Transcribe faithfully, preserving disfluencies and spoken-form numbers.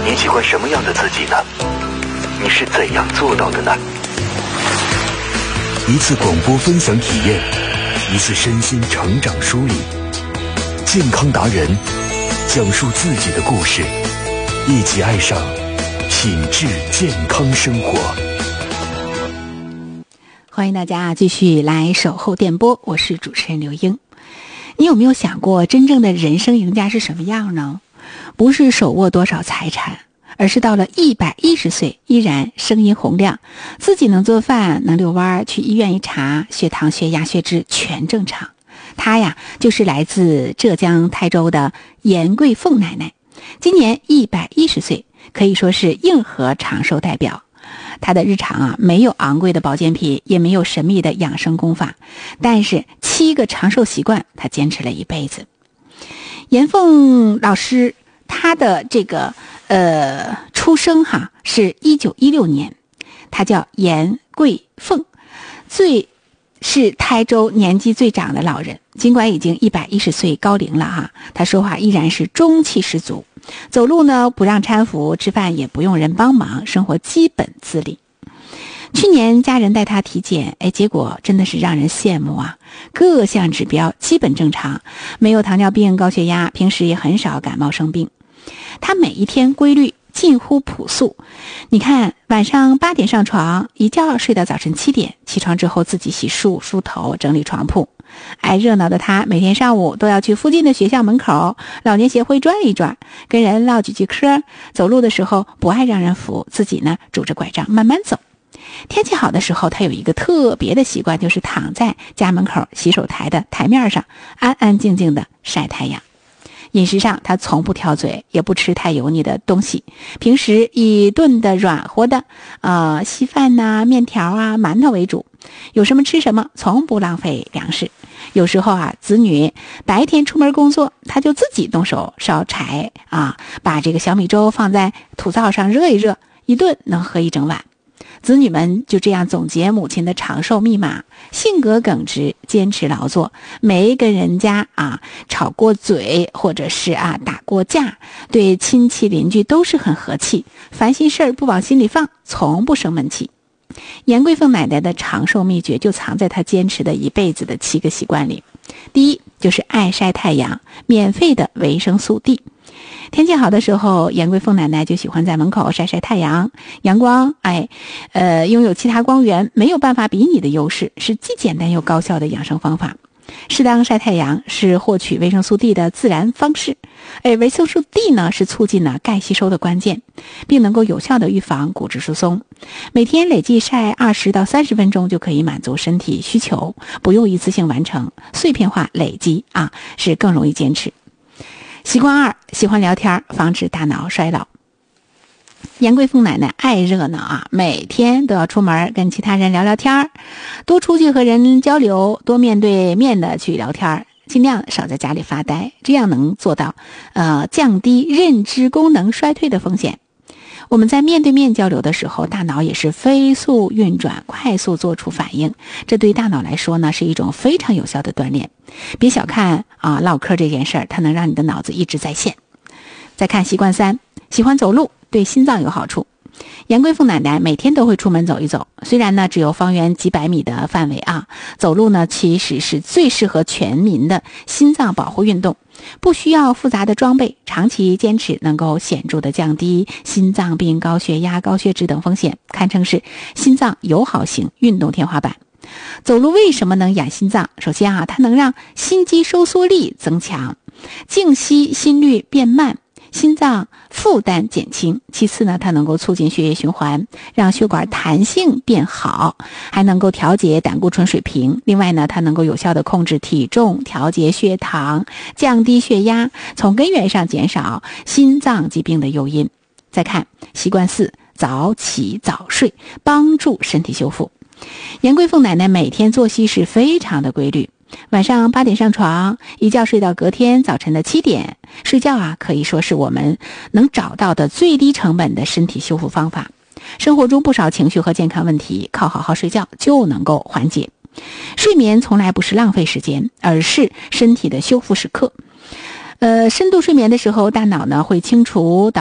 你喜欢什么样的自己呢？你是怎样做到的呢？一次广播分享体验，一次身心成长梳理，健康达人讲述自己的故事，一起爱上品质健康生活。 欢迎大家继续来守候电波，我是主持人刘英。你有没有想过，真正的人生赢家是什么样呢？不是手握多少财产，而是到了一百一十岁依然声音洪亮，自己能做饭，能遛弯，去医院一查，血糖、血压、血脂全正常。她呀，就是来自浙江台州的严桂凤奶奶，今年一百一十岁，可以说是硬核长寿代表。她的日常啊，没有昂贵的保健品，也没有神秘的养生功法，但是七个长寿习惯，她坚持了一辈子。严凤老师，她的这个呃出生哈是一九一六年，她叫严桂凤，最是台州年纪最长的老人，尽管已经一百一十岁高龄了哈，她说话依然是中气十足。走路呢不让搀扶，吃饭也不用人帮忙，生活基本自理。去年家人带他体检，哎，结果真的是让人羡慕啊！各项指标基本正常，没有糖尿病、高血压，平时也很少感冒生病。他每一天规律近乎朴素，你看晚上八点上床，一觉睡到早晨七点，起床之后自己洗漱、梳头、整理床铺。爱热闹的他每天上午都要去附近的学校门口、老年协会转一转，跟人唠几句嗑。走路的时候不爱让人扶，自己呢拄着拐杖慢慢走。天气好的时候，他有一个特别的习惯，就是躺在家门口洗手台的台面上，安安静静的晒太阳。饮食上他从不挑嘴，也不吃太油腻的东西，平时以炖的软和的呃稀饭呐、面条啊、馒头为主，有什么吃什么，从不浪费粮食。有时候啊，子女白天出门工作，他就自己动手烧柴啊，把这个小米粥放在土灶上热一热，一顿能喝一整晚。子女们就这样总结母亲的长寿密码：性格耿直，坚持劳作，没跟人家啊吵过嘴，或者是啊打过架，对亲戚邻居都是很和气，烦心事儿不往心里放，从不生闷气。严桂凤奶奶的长寿秘诀就藏在她坚持的一辈子的七个习惯里。第一，就是爱晒太阳，免费的维生素 D。天气好的时候，严桂凤奶奶就喜欢在门口晒晒太阳。阳光，哎，呃，拥有其他光源没有办法比拟的优势，是既简单又高效的养生方法。适当晒太阳是获取维生素 D 的自然方式。哎，维生素 D 呢是促进了钙吸收的关键，并能够有效的预防骨质疏松。每天累计晒二十到三十分钟就可以满足身体需求，不用一次性完成，碎片化累积啊是更容易坚持。习惯二，喜欢聊天，防止大脑衰老。严桂凤奶奶爱热闹啊，每天都要出门跟其他人聊聊天，多出去和人交流，多面对面的去聊天，尽量少在家里发呆，这样能做到呃降低认知功能衰退的风险。我们在面对面交流的时候，大脑也是飞速运转，快速做出反应，这对大脑来说呢是一种非常有效的锻炼。别小看啊唠嗑这件事儿，它能让你的脑子一直在线。再看习惯三，喜欢走路，对心脏有好处。严桂凤奶奶每天都会出门走一走，虽然呢只有方圆几百米的范围啊，走路呢其实是最适合全民的心脏保护运动，不需要复杂的装备，长期坚持能够显著的降低心脏病、高血压、高血脂等风险，堪称是心脏友好型运动天花板。走路为什么能养心脏？首先啊，它能让心肌收缩力增强，静息心率变慢，心脏负担减轻。其次呢，它能够促进血液循环，让血管弹性变好，还能够调节胆固醇水平。另外呢，它能够有效的控制体重，调节血糖，降低血压，从根源上减少心脏疾病的诱因。再看习惯四，早起早睡，帮助身体修复。严桂凤奶奶每天作息是非常的规律，晚上八点上床，一觉睡到隔天早晨的七点。睡觉啊，可以说是我们能找到的最低成本的身体修复方法。生活中不少情绪和健康问题，靠好好睡觉就能够缓解。睡眠从来不是浪费时间，而是身体的修复时刻。呃，深度睡眠的时候，大脑呢会清除